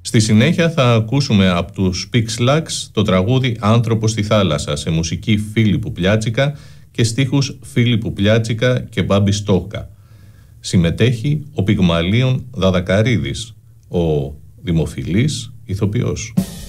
Στη συνέχεια θα ακούσουμε από τους Pixlax το τραγούδι «Άνθρωπος στη θάλασσα» σε μουσική Φίλιππου Πλιάτσικα και στίχους Φίλιππου Πλιάτσικα και Μπάμπη Στόχκα. Συμμετέχει ο Πυγμαλίων Δαδακαρίδης, ο δημοφιλής ηθοποιός.